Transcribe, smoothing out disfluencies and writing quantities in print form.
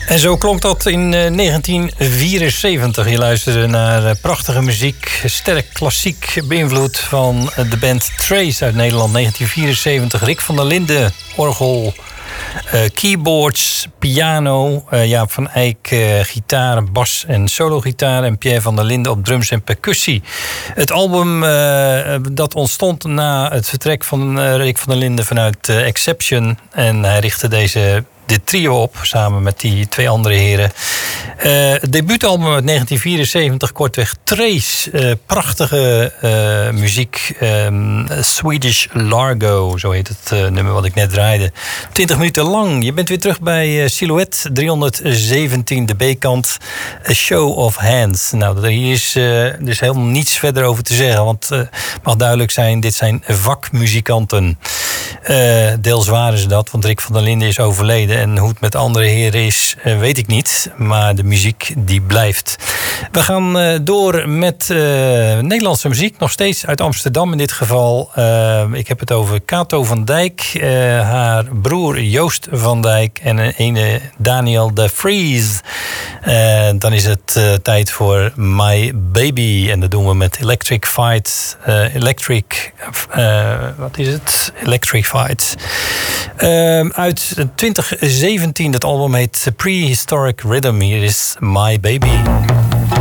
En zo klonk dat in 1974. Je luisterde naar prachtige muziek, sterk klassiek beïnvloed van de band Trace uit Nederland. 1974, Rick van der Linden, orgel, keyboards, piano, Jaap van Eyck, gitaar, bas en sologitaar en Pierre van der Linden op drums en percussie. Het album dat ontstond na het vertrek van Rick van der Linden vanuit Exception en hij richtte dit trio op, samen met die twee andere heren. Het debuutalbum uit 1974, kortweg Trace. Prachtige muziek. Swedish Largo, zo heet het nummer wat ik net draaide. 20 minuten lang. Je bent weer terug bij Silhouette 317, de B-kant. A Show of Hands. Nou, hier is dus helemaal niets verder over te zeggen, want het mag duidelijk zijn, dit zijn vakmuzikanten. Deels waren ze dat, want Rick van der Linden is overleden. En hoe het met andere heren is, weet ik niet. Maar de muziek, die blijft. We gaan door met Nederlandse muziek. Nog steeds uit Amsterdam in dit geval. Ik heb het over Kato van Dijk. Haar broer Joost van Dijk. En een ene Daniel de Vries. Dan is het tijd voor My Baby. En dat doen we met Electric Fight. Wat is het? Electric Fight. Uit 2017, dat album heet Prehistoric Rhythm. Hier is My Baby.